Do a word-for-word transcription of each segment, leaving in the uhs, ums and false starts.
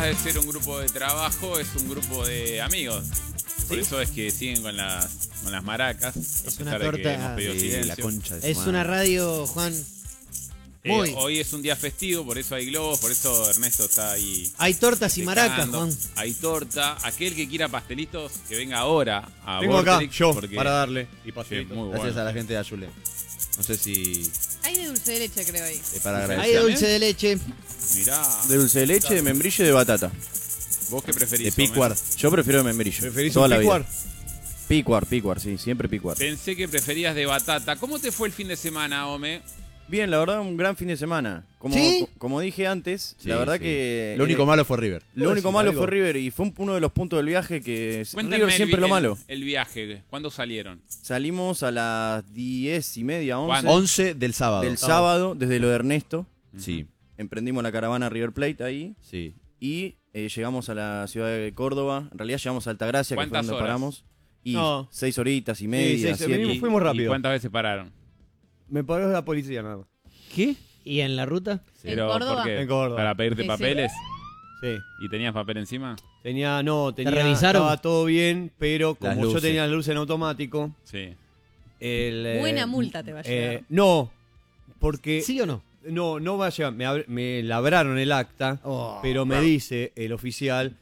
de ser un grupo de trabajo, es un grupo de amigos. Por ¿Sí? eso es que siguen con las, con las maracas. Es a una pesar de que torta hemos pedido Sí, silencio. la concha de su Es madre. una radio, Juan. Eh, Muy. hoy es un día festivo, por eso hay globos, por eso Ernesto está ahí. Hay tortas y maracas, secando. Juan. Hay torta. Aquel que quiera pastelitos, que venga ahora a Tengo acá, Vorterix, yo, porque para darle. Y sí, pastelito. muy Gracias bueno. a la gente de Ayule. No sé si... Hay de dulce de leche, creo ahí. eh, para Hay agradecer. dulce de leche. Mirá, De dulce de leche, de membrillo y de batata. vos qué preferís. De picuar. Homer? Yo prefiero de membrillo. ¿Preferís toda un la picuar? vida. Picuar, picuar, sí, siempre picuar. Pensé que preferías de batata. ¿Cómo te fue el fin de semana, Ome? Bien, la verdad, un gran fin de semana. Como, ¿Sí? co- como dije antes, Sí, la verdad sí. que... Lo único eh, malo fue River. Lo ¿Puedo único decir malo algo? fue River y fue un- uno de los puntos del viaje que... Cuéntame River el siempre vi- lo el- malo. El, viaje, ¿cuándo salieron? Salimos a las diez y media, once ¿Cuándo? once del sábado. del sábado, desde lo de Ernesto. Sí, Emprendimos la caravana River Plate ahí sí. y eh, llegamos a la ciudad de Córdoba. En realidad llegamos a Altagracia, que fue ¿Cuántas donde horas? paramos. Y No. seis horitas y media, seis- siete. venimos- fuimos rápido. ¿Y cuántas veces pararon? Me paró la policía nada más. ¿Qué? ¿Y en la ruta? ¿En Pero, Córdoba? ¿por qué? En Córdoba. ¿Para pedirte Sí, sí. papeles? Sí. ¿Y tenías papel encima? Tenía, no, tenía, revisaron? estaba todo bien, pero Las como yo luces. tenía la luz en automático, Sí. el, eh, Buena multa te va a llegar. eh, no, porque ¿Sí o no? no, no va a llegar. Me, ab- me labraron el acta, Oh. pero me dice el oficial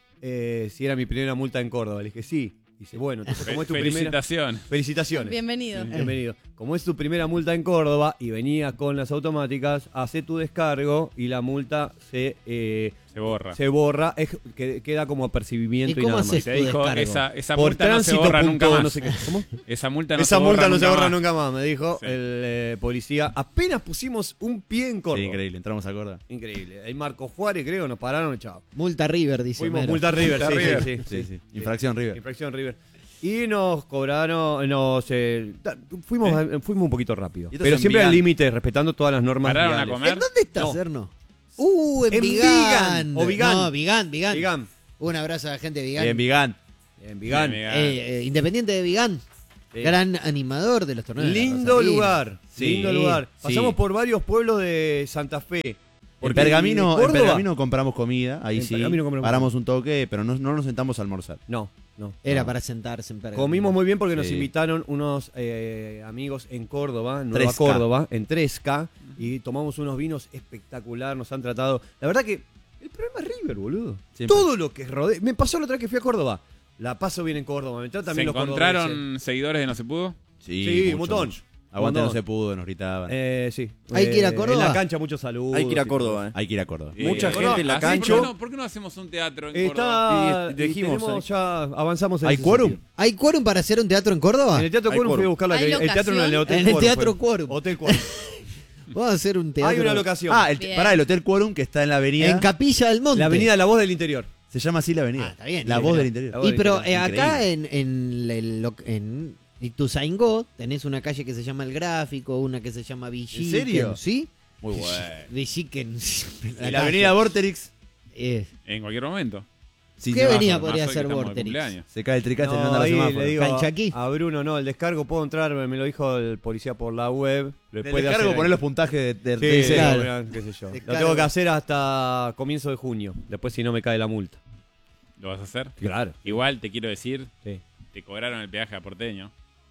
eh, si era mi primera multa en Córdoba. Le dije sí. Dice, bueno, entonces como es tu primera... Felicitación. Felicitaciones. Bienvenido. Bienvenido. Como es tu primera multa en Córdoba y venía con las automáticas, hace tu descargo y la multa se, eh, Se borra. se borra, es, que- queda como ¿Y apercibimiento y, cómo nada más. haces Se tu dijo, descargo? esa, esa Por multa no se tránsito borra punto nunca más. no sé qué. ¿Cómo? Esa multa no Esa se borra multa no se nunca borra más. nunca más, me dijo Sí. el eh, policía. Apenas pusimos un pie en Córdoba. Sí, increíble. Entramos a Córdoba. Increíble. Ahí Marco Juárez, creo, nos pararon, chao. Multa River, dice Fuimos Homero. multa River, Multa sí, River. sí, sí, Sí, sí. sí. Infracción River. Infracción River. Y nos cobraron, nos, eh, ta- fuimos, fuimos un poquito rápido. Y esto Pero es en siempre al Vigán. límite, respetando todas las normas ¿Pararon a viales. comer? ¿En dónde estás, No. Erno? Uh, en, En Vigán. Vigán, o Vigán. No, Vigán, Vigán. Vigán. Un abrazo a la gente de Vigán. Bien, Vigán. En Vigán. Bien, Eh, eh, Independiente de Vigán. Sí. Gran animador de los torneos. de la Lindo Rosalía. lugar. Sí, lindo lugar. sí. Pasamos por varios pueblos de Santa Fe. En Porque Pergamino, de en Córdoba- Pergamino compramos comida, ahí En sí. Pergamino compramos Paramos un toque, pero no, no nos sentamos a almorzar. No, no. Era no. para sentarse en Pergamino. Comimos muy bien porque nos Sí. invitaron unos eh, amigos en Córdoba, en Nueva Tresca. Córdoba, en Tresca, y tomamos unos vinos espectacular, nos han tratado. La verdad que el problema es River, boludo. Siempre. Todo lo que rodea. Me pasó la otra vez que fui a Córdoba. La paso bien en Córdoba, me tratan ¿Se bien los encontraron cordobeses. seguidores de No Se Pudo? Sí, un montón. Aguante, Un no se montón. pudo, nos gritaban. Eh, sí. ¿Hay que ir a Eh, Córdoba? En la cancha, muchos saludos. Hay que ir a y Córdoba, eh. Hay que ir a Córdoba. Mucha Eh, gente en la ¿así? cancha. ¿Por qué, no, por qué no hacemos un teatro en Córdoba? Está, Y dijimos, y tenemos hay- ya avanzamos en ¿Hay ese quórum? sentido. ¿Hay quórum para hacer un teatro en Córdoba? En el Teatro Hay Quórum fui a quórum. buscar la ¿Hay que- el teatro en el locación? Hotel En el Quórum Teatro fue. Quórum. Hotel Quórum. Vamos a hacer un teatro. Hay una locación. Ah, el, Bien. pará, el Hotel Quórum que está en la avenida. En Capilla del Monte. La avenida La Voz del Interior. Se llama así la avenida. Ah, está bien. La Sí, voz pero- del interior. La voz Y del pero interior. eh, acá en, en, el lo- en Ituzaingó tenés una calle que se llama El Gráfico, una que se llama Villiquen. serio? ¿Sí? Muy bueno. Villiquen. Y la avenida Vorterix. Eh, En cualquier momento. Sí, ¿Qué se baja. venía Más podría hoy que ser estamos de Vorterix? cumpleaños. Se cae el tricaste No, no, anda la ahí semáforo. le digo ¿Cancha aquí? a Bruno, no, el descargo puedo entrar, me lo dijo el policía por la web. Del Después de descargo hacer- poner los puntajes de, de, Sí, de sí, cero. claro. qué sé yo. Lo Descargo. tengo que hacer hasta comienzo de junio. Después si no me cae la multa. ¿Lo vas a hacer? Claro. Igual te quiero decir, Sí. te cobraron el peaje a Porteño.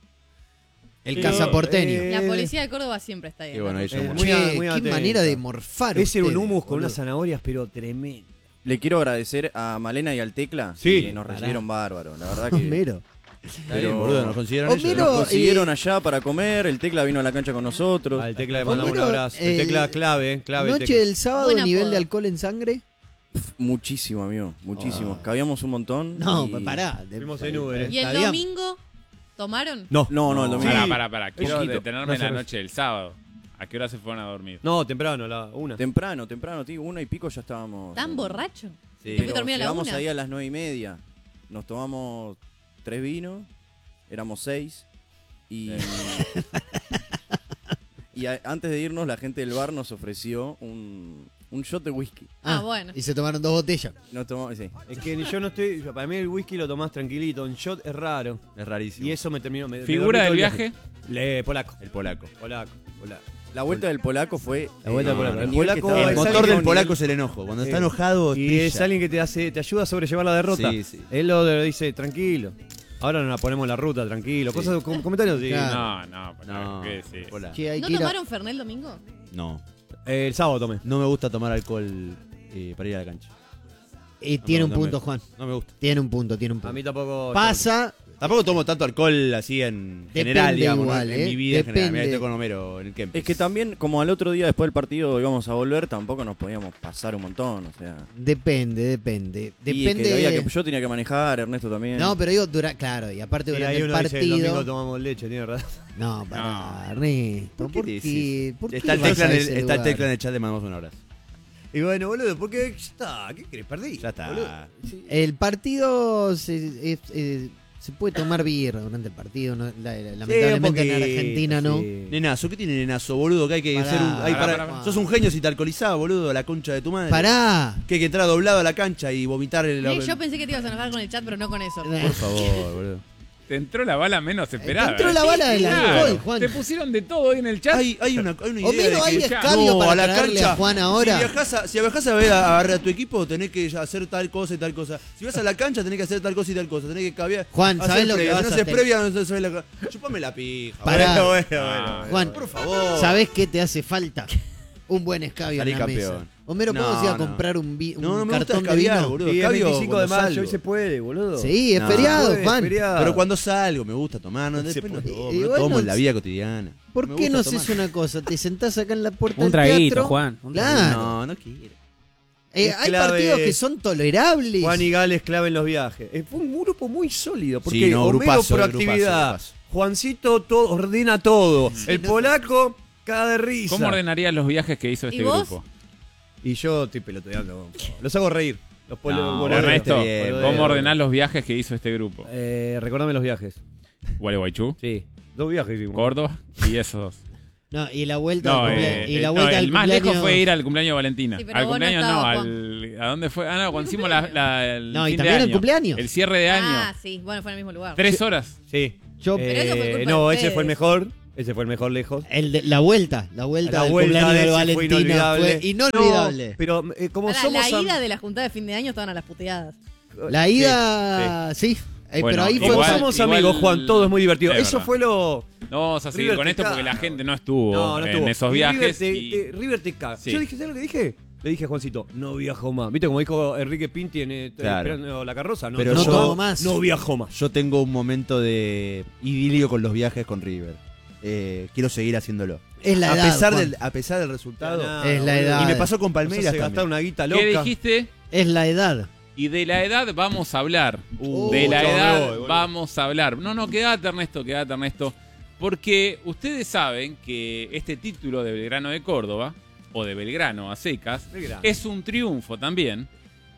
el Sí, cazaporteño. eh, La policía de Córdoba siempre está ahí. Y bueno, ahí Eh, somos. muy a- Che, muy qué atenta. manera de morfar. Ese era un ustedes, hummus con boludo. unas zanahorias, pero tremendo. Le quiero agradecer a Malena y al Tecla, Sí. que nos Pará. recibieron bárbaro. La verdad que Homero. Pero, boludo, nos consiguieron Homero- ellos. nos consiguieron eh, allá para comer. El Tecla vino a la cancha con nosotros. Al Tecla le mandamos un Homero, abrazo. eh, El Tecla clave, clave. el Noche Tecla. del sábado, Buen nivel apodo. de alcohol en sangre. Muchísimo, amigo. Muchísimo. Ah. Cabíamos un montón. No, y- pará. de- Fuimos en Uber, eh. ¿Y el Había- domingo tomaron? No, No, no, el domingo. Pará, Sí. pará, pará. Quiero chiquito, detenerme una en la cerveza. noche del sábado. ¿A qué hora se fueron a dormir? no, temprano, la una. Temprano, temprano, tío. Una y pico ya estábamos. ¿Tan eh, borracho? Sí. ¿Te fui Pero a dormir a la llegamos una? ahí a las nueve y media. Nos tomamos tres vinos. Éramos seis. Y. y a- antes de irnos, la gente del bar nos ofreció un, un shot de whisky. Ah, bueno. Y se tomaron dos botellas. Nos tomamos, sí. Es que yo no estoy. Para mí el whisky lo tomás tranquilito. Un shot es raro. Es rarísimo. Y eso me terminó. Me, me ¿Figura dormí del todo el viaje? Le, polaco. El polaco. Polaco. Polaco. La vuelta del polaco fue. La vuelta del eh, polaco. El nivel que polaco estaba- El es motor alguien del con polaco nivel- es el enojo. Cuando Eh, está enojado, Y brilla. es alguien que te hace, te ayuda a sobrellevar la derrota. Sí, sí. Él lo dice, tranquilo. Ahora nos la ponemos en la ruta, tranquilo. Sí. Cosas, com- comentarios. Sí. Claro. No, no, No, ¿qué decís? hola. Che, hay ¿No que ir a- tomaron Fernet el domingo? No. Eh, el sábado tomé. No me gusta tomar alcohol eh, para ir a la cancha. Eh, tiene No, un no punto, me- Juan. No me gusta. Tiene un punto, tiene un A punto. mí tampoco. Pasa, Tampoco tomo tanto alcohol así en Depende general, digamos, ¿no? igual, en ¿eh? mi vida en general. Mirá, Depende. estoy con Homero en el Kempes. Es que también, como al otro día después del partido íbamos a volver, tampoco nos podíamos pasar un montón. O sea. depende, depende. Y es Depende. que había que- yo tenía que manejar, Ernesto también. No, pero digo, dura, claro, y aparte Sí, durante ahí el uno dice, el domingo partido. tomamos leche, tiene razón. No, para No. Ernesto. ¿Por qué ¿Por decís? qué? ¿Por qué Está el vas tecla a en el, ese está el lugar? tecla en el chat, le mandamos un abrazo. Y bueno, boludo, porque ya está. ¿Qué querés? Perdí. Ya está. boludo. Sí. El partido se, es- es- se puede tomar birra durante el partido. no- la- la- lamentablemente en poquito, Argentina no. sí. Nenazo, ¿qué tiene nenazo, boludo? Que hay que Pará, ser un. hay pará, para- pará, pará. Sos un genio si te alcoholizás, boludo, a la concha de tu madre. Pará. Que hay que entrar doblado a la cancha y vomitar el. Eh, yo pensé que te ibas a enojar con el chat, pero no con eso. Por favor, boludo. Te entró la bala menos esperada. entró la bala del Claro. alcohol, Juan. Te pusieron de todo hoy en el chat. Hay, hay, una, hay una idea Homero, de hay que, escabio no, para a la traerle cancha, a Juan ahora. Si viajás a, si viajás a ver a, a, a tu equipo, tenés que hacer tal cosa y tal cosa. Si vas a la cancha, tenés que hacer tal cosa y tal cosa. Tenés que caviar. Juan, hacer ¿sabés lo que previa. vas Si no a haces hacer? previa, no sabés la. Chupame la pija. Pará. Bueno, bueno, Ah. bueno. Juan, por favor. ¿Sabés qué te hace falta? Un buen escabio Salí en la campeón. mesa. Homero, No, ¿podemos ir a no. comprar un, vi- un No, no me gusta cartón de escabiar, vino? boludo. Y el Escabio veinticinco de cuando mayo, salgo. hoy se puede, boludo. Sí, es No, feriado, Es Juan. feriado. Pero cuando salgo, me gusta tomar. No, después no puede. tomo, Y no bueno, tomo en la vida cotidiana. ¿Por Me qué gusta no tomar. haces una cosa? Te sentás acá en la puerta Un del traguito, teatro. Juan. Un Claro. No, no quiero. Eh, Es hay clave- partidos que son tolerables. Juan y Gales clave en los viajes. Eh, Fue un grupo muy sólido. Porque Sí, no, Homero grupazo, proactividad. grupazo, grupazo. Juancito todo, ordena todo. Sí, el no- polaco, cada de risa. ¿Cómo ordenarías los viajes que hizo ¿Y este vos? grupo? Y yo estoy peloteando. Los hago reír. Los polo- No, boludeos. Ernesto, bien, ¿cómo bien. ordenás los viajes que hizo este grupo? Eh, recordame los viajes. Gualeguaychú, Sí. Dos viajes hicimos. Córdoba y esos dos. No, y la vuelta No, al eh, cumplea- y eh, la no, vuelta al el más cumpleaños- lejos fue ir al cumpleaños de Valentina. Sí, pero al vos no cumpleaños no, estabas, al, ¿a dónde fue? Ah, no, cuando hicimos la, la- el No, y fin de también el año. cumpleaños. El cierre de año. Ah, sí, bueno, fue en el mismo lugar. Tres horas. Sí. Yo- Pero eso fue culpa no, de ese fue el ustedes. mejor. Ese fue el mejor lejos. El de- la vuelta, la vuelta La del vuelta cumpleaños de de ese Valentina fue inolvidable. fue inolvidable. No, pero eh, como Ahora, somos la am- ida de la juntada de fin de año estaban a las puteadas. La Sí, ida, sí. Eh, Bueno, pero ahí Como fue igual- somos igual- amigos, Juan, todo es muy divertido. Es Eso verdad. fue lo. No vamos a seguir River con te esto porque caga. la gente no estuvo, No, no en estuvo. esos Y viajes. River te, y- te- River te caga. Sí. Yo dije, ¿sabes lo que dije? Le dije a Juancito, no viajo más. ¿Viste como dijo Enrique Pinti en eh, Claro. esperando la carroza? No, Pero no yo- todo más. no viajo más. Yo tengo un momento de idilio con los viajes con River. Eh, quiero seguir haciéndolo. Es la a, edad, pesar Juan. del, a pesar del resultado. Nada, Es la boludo. edad. Y me pasó con Palmeiras Se gastar también. una guita loca. ¿Qué dijiste? Es la edad. Y de la edad vamos a hablar. Uh, de la chao, me edad voy, boludo. vamos a hablar. No, no, quédate Ernesto, quédate Ernesto. Porque ustedes saben que este título de Belgrano de Córdoba, o de Belgrano a secas, Belgrano. es un triunfo también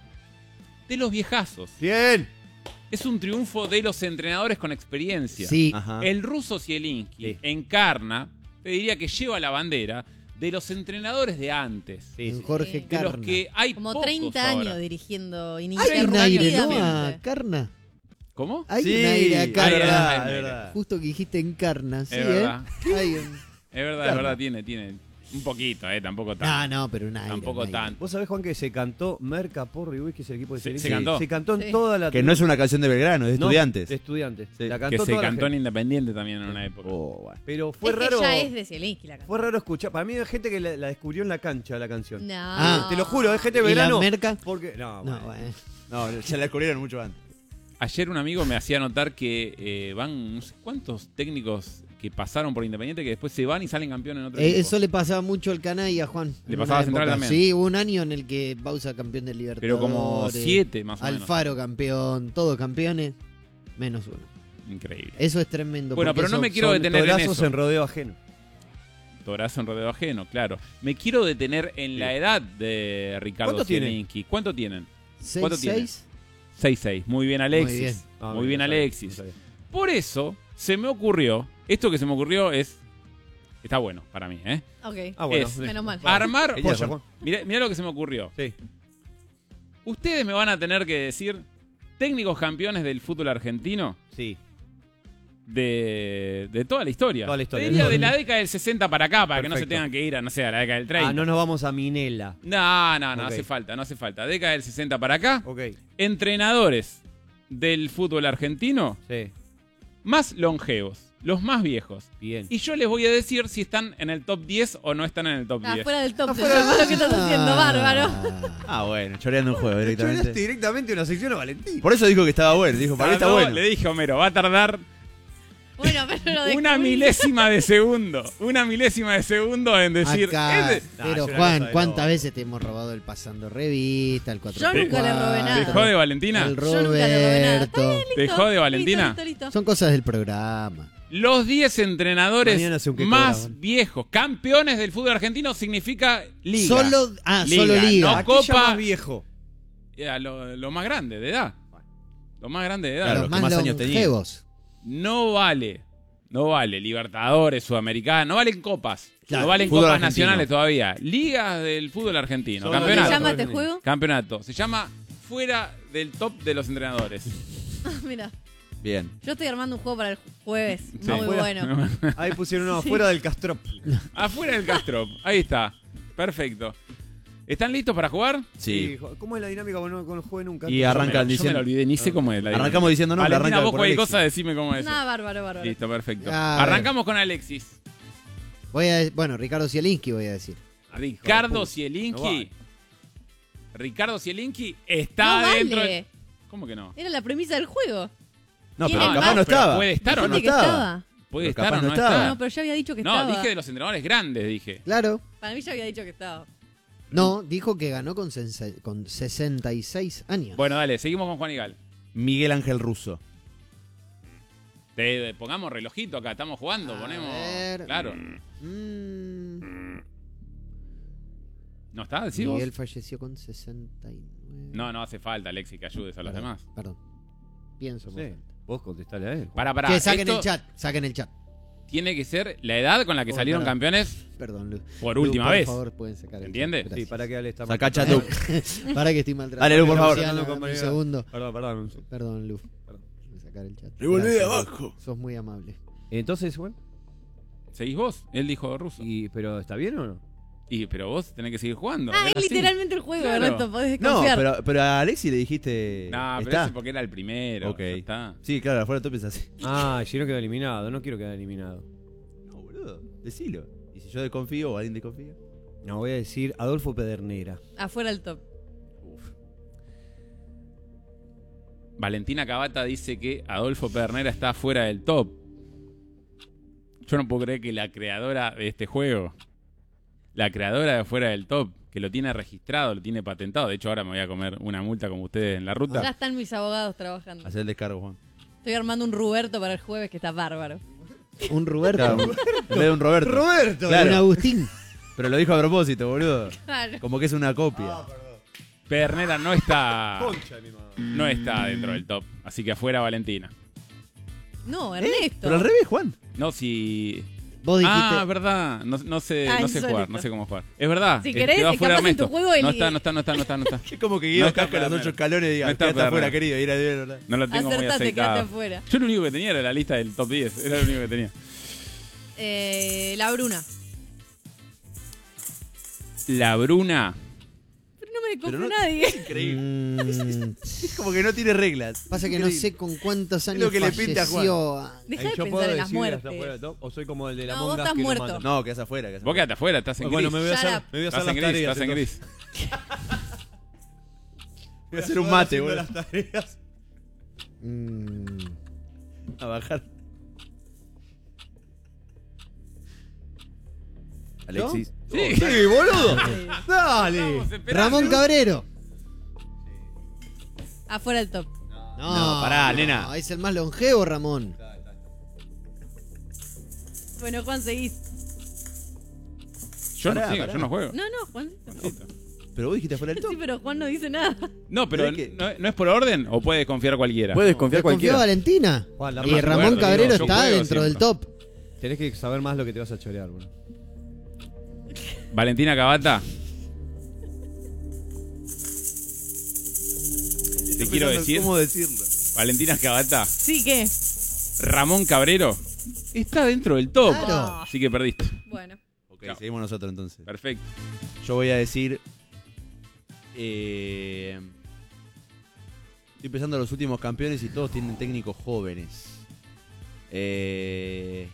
de los viejazos. Bien. Es un triunfo de los entrenadores con experiencia. Sí. Ajá. El ruso Zielinski Sí. encarna, te diría que lleva la bandera de los entrenadores de antes. Sí, sí. Jorge Sí. De Carna. los que hay Como pocos treinta ahora. años dirigiendo Hay un treinta aire, años, ¿no? A obviamente. Carna. ¿Cómo? Hay Sí, un aire a es Carna. verdad, Hay es un aire. verdad. Justo que dijiste en Carna, sí, Es ¿eh? verdad. Hay un- Es verdad, es verdad, tiene, tiene. Un poquito, eh, tampoco tanto. No, no, pero un aire. Tampoco un aire. tanto. Vos sabés, Juan, que se cantó Merca Porro y Whisky, es el equipo de Se- Zielinski? se cantó. Se cantó en Sí. toda la. Que no es una canción de Belgrano, es de No, estudiantes. de estudiantes. Sí. La Que cantó se toda la cantó en gente. Independiente también en una época. Oh, bueno. Pero fue es raro. que ya es de Zielinski la canción. Fue raro escuchar. Para mí hay gente que la, la descubrió en la cancha la canción. No. Ah, Te lo juro, es gente de ¿Y la verano. merca? Porque. No, No, bueno. bueno. No, ya la descubrieron mucho antes. Ayer un amigo me hacía notar que eh, van no sé cuántos técnicos que pasaron por Independiente que después se van y salen campeón en otro Eh, equipo. eso le pasaba mucho al Canalla, Juan. Le en pasaba a una Central época. también. Sí, hubo un año en el que Bausa campeón del Libertadores. Pero como siete más o menos. Alfaro campeón, todos campeones, menos uno. Increíble. Eso es tremendo. Bueno, porque pero no eso- me quiero Son detener en torazos eso. en rodeo ajeno. Torazo en rodeo ajeno, claro. Me quiero detener en la edad de Ricardo ¿Cuánto tiene? Zielinski. ¿Cuánto tienen? seis, ¿Cuánto tiene? seis. seis seis. Muy bien, Alexis. Muy bien. Ah, Muy bien, no sabía, Alexis. no sabía. Por eso se me ocurrió, esto que se me ocurrió es, está bueno para mí, ¿eh? Ok. Ah, bueno. Es- Menos mal. Armar, Genial, Juan. mirá, mirá lo que se me ocurrió. Sí. Ustedes me van a tener que decir técnicos campeones del fútbol argentino Sí. de, de toda la historia. Toda la historia. Te diría de la década del sesenta para acá, para que no se Perfecto. tengan que ir a, no sé, a la década del treinta. Ah, no nos vamos a Minela. No, no, no Ok. hace falta, no hace falta. Década del sesenta para acá. Ok. Entrenadores del fútbol argentino Sí. más longevos, los más viejos. Bien. Y yo les voy a decir si están en el top diez o no están en el top Ah, diez. fuera del top, se llama lo que estás haciendo, bárbaro. Ah, bueno, choreando un juego Choreaste directamente. directamente una sección a Valentín. Por eso dijo que estaba bueno. Dijo, para mí está Tardó, bueno. Le dije a Homero, va a tardar Bueno, pero lo una descubrí. milésima de segundo. Una milésima de segundo en decir. Acá, "Es de-". No, pero es una Juan, cosa de ¿cuántas loco. veces te hemos robado el pasando revista, el cuatro Yo nunca le robé nada. ¿Dejó de Valentina? El Yo nunca le robé nada. Está Roberto. bien, listo, ¿Dejó de listo, Valentina? listo, listo. Son cosas del programa. Los diez entrenadores Mañana sé un qué más cobraban. viejos, campeones del fútbol argentino, significa liga. Solo, ah, Liga, solo liga. no Aquí Copa. ya más viejo. Ya, lo, lo más grande de edad. Lo más grande de edad. Claro, los los que más, más años tenían. longevos. No vale. No vale. Libertadores, Sudamericana. No valen copas. Claro, no valen fútbol copas argentino. nacionales todavía. Ligas del fútbol argentino. Solo ¿Cómo se Campeonato. llama este juego? Campeonato. Se llama Fuera del top de los entrenadores. Mira, Bien. yo estoy armando un juego para el jueves. Sí. Muy bueno. Ahí pusieron uno afuera del Castrop. Afuera del Castro. Ahí está. Perfecto. ¿Están listos para jugar? Sí. ¿Cómo es la dinámica con, con el juego nunca? Y Yo arrancan me la- Yo me diciendo. la olvidé, ni sé cómo es la dinámica. Arrancamos diciendo no, Valentina, arranca vos por cualquier Alexis. cosa decime cómo es. Nada, bárbaro, bárbaro. Listo, perfecto. A ver. Arrancamos con Alexis. Voy a, bueno, Ricardo Zielinski voy a decir. Ricardo No Zielinski. vale. Ricardo Zielinski No está vale. dentro. del- ¿Cómo que no? Era la premisa del juego. No, ¿Quién pero es capaz más? no Pero estaba. puede estar o no Dijiste que estaba. estaba. Puede Pero estar capaz o no no estaba. está. No, pero yo había dicho que No, estaba. dije de los entrenadores grandes, dije. Claro. Para mí ya había dicho que estaba. No, dijo que ganó con, sense- con sesenta y seis años. Bueno, dale, seguimos con Juan Igal. Miguel Ángel Russo. Te, pongamos relojito acá, estamos jugando, A ponemos. ver. Claro. Mm, ¿No está? ¿Decís vos? Miguel falleció con sesenta y nueve. No, no hace falta, Alexis, que ayudes a los Perdón, demás. Perdón. Pienso. Sí. Vos contestale a él. Para, para. Que saquen esto el chat, saquen el chat. Tiene que ser la edad con la que Oh, salieron pará. campeones Perdón, Lu. por Lu, última por vez. favor, pueden sacar el ¿Entiende? chat. Sí, Gracias. para que Ale está Saca mal- chat, Lu. Para que estoy maltratando. Dale, Lu, por favor. Luciano, Perdón, un compañera. segundo. Perdón, perdón. Perdón, Lu. Perdón. Voy a sacar el chat. Revolvé de Gracias, abajo. Lu. Sos muy amable. Entonces, bueno. ¿Seguís vos? Él dijo ruso. Y, Y, ¿pero está bien o no? pero vos tenés que seguir jugando. Ah, ¿no? es Así. literalmente el juego, Claro. Ernesto. Podés No, desconfiar. pero, pero a Alexis le dijiste. No, pero ¿está? ese porque era el primero. Ok. ya está. Sí, claro, afuera del top es así. Ah, si no quedó eliminado. No quiero quedar eliminado. No, boludo. Decilo. Y si yo desconfío o alguien desconfía. No, voy a decir Adolfo Pedernera. Afuera del top. Uf. Valentina Cavata dice que Adolfo Pedernera está fuera del top. Yo no puedo creer que la creadora de este juego, la creadora de fuera del top, que lo tiene registrado, lo tiene patentado. De hecho, ahora me voy a comer una multa como ustedes en la Ya ruta. están mis abogados trabajando. Hacer el descargo, Juan. Estoy armando un Ruberto para el jueves que está bárbaro. Un Roberto. Claro, en vez de un Roberto. ¡Roberto! Claro. Un Agustín. Pero lo dijo a propósito, boludo. Claro. Como que es una copia. Pedernera no está, Concha, mi madre. no está dentro del top. Así que afuera Valentina. No, Ernesto. Pero al revés, Juan. No, si... Vos dijiste. Ah, verdad. No, no sé, Ah, no sé insólito. jugar, no sé cómo jugar. Es verdad. Si que querés, quedó afuera capaz en tu Ernesto. juego el- No está, no está, no está, no está, no está. Es como que No Guido está casca los Pedernera. ocho escalones y diga, No está quédate afuera, Pedernera. querido. Y era de verdad. No lo tengo muy Acertaste, quedaste aceitado. afuera. Yo lo único que tenía era la lista del top diez. Era lo único que tenía. Eh, la Bruna. La Bruna. Pero no me le Pero compró no- nadie. Increíble. Mm, Es como que no tiene reglas. pasa que no Increíble. sé con cuántos Es años lo que le pinta a falleció. Deja Ahí de yo pensar puedo en las decir que está fuera muertes. del top, o soy como el de la No, vos monga estás que lo muerto. mata. No, quedas afuera. quedás Vos afuera. quedate afuera, estás en Bueno, gris. me voy a Shut hacer, up. me voy a hacer Estás las en gris, tareas. estás en entonces. gris. Voy a hacer un mate, Haciendo boludo. las tareas. Mm, A bajar. Alexis. Sí. Sí, boludo. Sí. Dale. Estamos esperando. Ramón Cabrero. Afuera del top. No, No, pará, nena. no, es el más longevo, Ramón. Bueno, Juan, seguís. Yo no Pará, sigo, pará. yo no juego. No, no, Juan. Pero vos dijiste afuera del top. Sí, pero Juan no dice nada. No, pero Pero es que- ¿no, ¿no es por orden o puede confiar cualquiera? Puedes confiar Desconfió cualquiera. Valentina. Juan, la Y más Ramón acuerdo, Cabrero digo, yo está juego dentro del siempre. top. Tenés que saber más lo que te vas a chorear, boludo. Valentina Cavata. Te quiero decir, ¿Cómo decirlo? Valentina Cavata, Sí, ¿qué? Ramón Cabrero está dentro del top. Claro. Así que perdiste. Bueno. Ok, seguimos nosotros entonces. Perfecto. Yo voy a decir. Eh, estoy pensando en los últimos campeones y todos tienen técnicos jóvenes. Eh,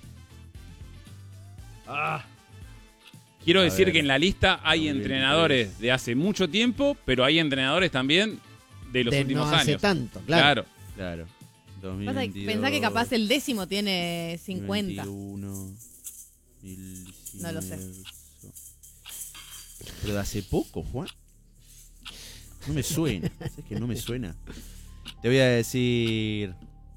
Ah. Quiero A decir ver. que en la lista hay dos mil veintitrés. entrenadores de hace mucho tiempo, pero hay entrenadores también de los De últimos no hace años. tanto, claro. claro. Pasa que dos mil veintidós, pensá que capaz el décimo tiene cincuenta. dos mil veintiuno, dos mil diecinueve. No lo sé. Pero de hace poco, Juan. No me suena. ¿Sabes que no me suena? Te voy a decir.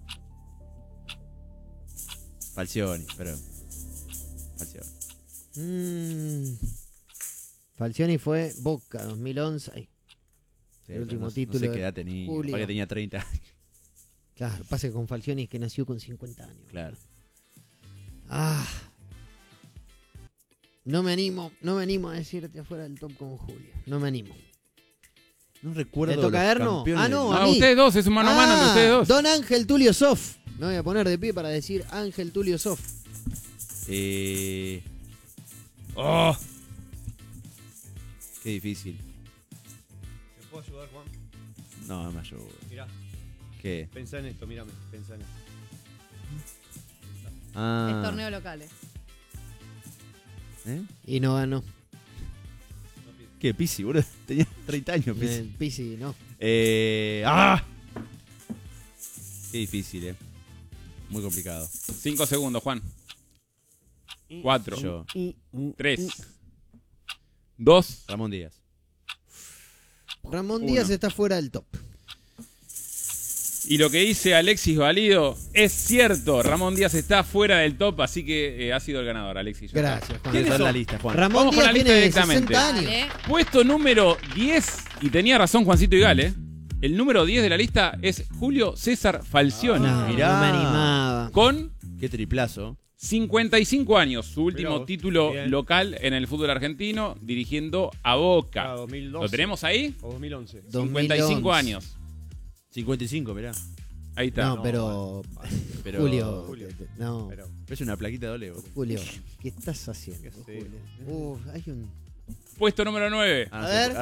Falcioni, pero. Falcioni. Mm. Falcioni fue Boca dos mil once. Ay, Sí, El pero último no, título No sé de qué edad tenía. Julio. Capaz que tenía treinta años. claro, pasa que con Falcioni es que nació con cincuenta años. Claro. Ah. No me animo, no me animo a decirte afuera del top con Julio. No me animo. No recuerdo. ¿Le toca a los Erno? campeones Ah, no, del- a Ah, mí. ustedes dos, es un mano a mano entre Ah, ustedes dos. Don Ángel Tulio Sof. Me voy a poner de pie para decir Ángel Tulio Sof. Eh. ¡Oh! Qué difícil. ¿Te puedo ayudar, Juan? No, no me ayuda. Mirá, ¿Qué? pensá en esto, mírame, pensá en esto. Ah. Es torneo locales. ¿Eh? Y no ganó. ¿Qué? Pisi, boludo. Tenía treinta años, Pisi. El Pisi, no. Eh. ¡Ah! Qué difícil, eh. Muy complicado. Cinco segundos, Juan. Cuatro. Yo. Tres. Dos. Ramón Díaz. Ramón Uno. Díaz está fuera del top. Y lo que dice Alexis Valido es cierto. Ramón Díaz está fuera del top, así que eh, ha sido el ganador, Alexis. Ya está. Gracias, Juan. ¿Quién ¿Quiénes es la son? lista, Juan? Ramón Vamos con Díaz la lista tiene directamente. sesenta años. Dale. Puesto número diez, y tenía razón Juancito Igal, ¿eh? El número diez de la lista es Julio César Falcioni. No, Mirá. no me animaba. Con Qué triplazo. cincuenta y cinco años, su último Mirá vos, título bien. local en el fútbol argentino, dirigiendo a Boca. Ah, dos mil doce. ¿Lo tenemos ahí? O dos mil once. cincuenta y cinco dos mil once. años. cincuenta y cinco, mirá. Ahí está. No, No, pero, Pero- Julio, Julio. no, Pero, Es una plaquita doble, boludo. Julio, ¿qué estás haciendo, ¿Qué sé? Julio? Uf, hay un Puesto número nueve. Ah, A no sé, ver.